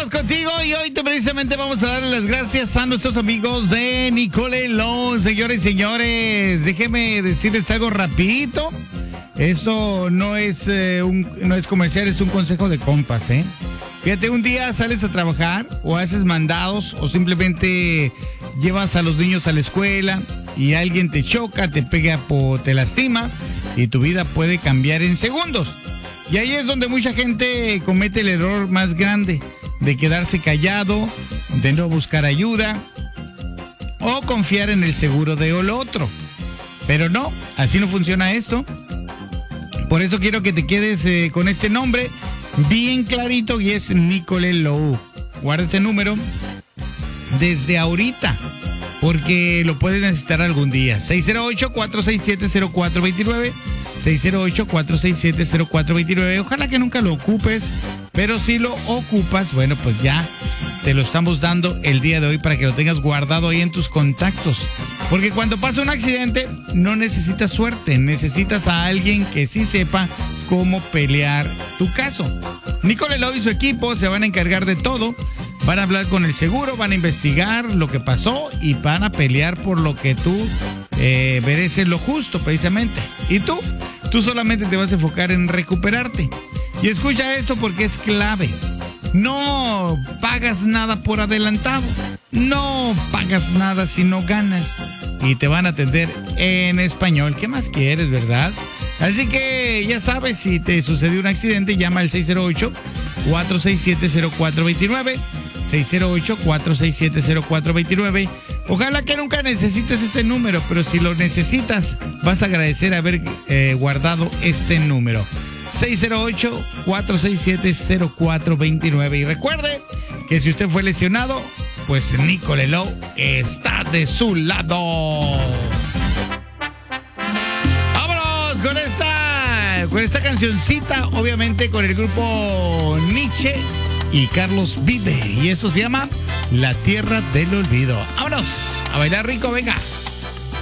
Seguimos contigo y hoy precisamente vamos a darle las gracias a nuestros amigos de Nicolelo. Señores y señores, déjenme decirles algo rapidito. Eso no es comercial, es un consejo de compas, ¿eh? Fíjate, un día sales a trabajar o haces mandados o simplemente llevas a los niños a la escuela y alguien te choca, te pega o te lastima y tu vida puede cambiar en segundos. Y ahí es donde mucha gente comete el error más grande de quedarse callado, de no buscar ayuda o confiar en el seguro de lo otro. Pero no, así no funciona esto. Por eso quiero que te quedes con este nombre bien clarito y es Nicolelo. Guarda ese número desde ahorita porque lo puedes necesitar algún día. 608-467-0429. 608-467-0429. Ojalá que nunca lo ocupes, pero si lo ocupas, bueno, pues ya te lo estamos dando el día de hoy para que lo tengas guardado ahí en tus contactos. Porque cuando pasa un accidente, no necesitas suerte, necesitas a alguien que sí sepa cómo pelear tu caso. Nicolelo y su equipo se van a encargar de todo. Van a hablar con el seguro, van a investigar lo que pasó y van a pelear por lo que tú mereces, lo justo, precisamente. Y tú solamente te vas a enfocar en recuperarte. Y escucha esto porque es clave. No pagas nada por adelantado. No pagas nada si no ganas. Y te van a atender en español. ¿Qué más quieres, verdad? Así que ya sabes, si te sucedió un accidente, llama al 608-467-0429. 608-467-0429. Ojalá que nunca necesites este número, pero si lo necesitas, vas a agradecer haber guardado este número. 608-467-0429. Y recuerde que si usted fue lesionado, pues Nicolelo está de su lado. ¡Vámonos con esta cancioncita! Obviamente con el grupo Nietzsche y Carlos Vive. Y esto se llama La Tierra del Olvido. ¡Vámonos! A bailar rico, venga.